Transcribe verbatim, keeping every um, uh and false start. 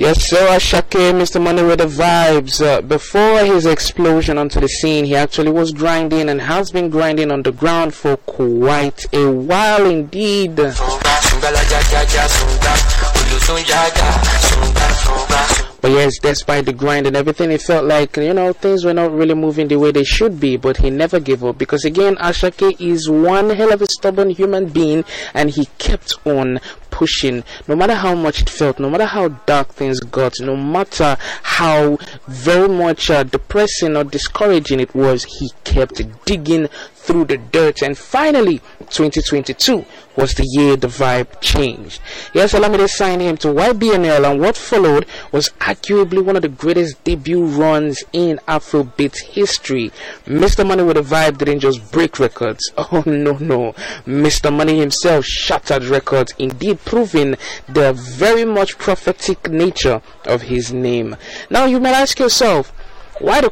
Yes, sir, Ashake, Mister Money with the vibes. Uh, before his explosion onto the scene, he actually was grinding and has been grinding on the ground for quite a while indeed. But yes, despite the grind and everything, it felt like, you know, things were not really moving the way they should be, but he never gave up, because again, Ashake is one hell of a stubborn human being, and he kept on pushing, no matter how much it felt, no matter how dark things got, no matter how very much uh, depressing or discouraging it was, he kept digging through the dirt. And finally, twenty twenty-two was the year the vibe changed. Yes, allow me to sign him to Y B N L, and what followed was arguably one of the greatest debut runs in Afrobeat history. Mister Money with a Vibe didn't just break records. Oh no, no. Mister Money himself shattered records, indeed proving the very much prophetic nature of his name. Now you may ask yourself, why the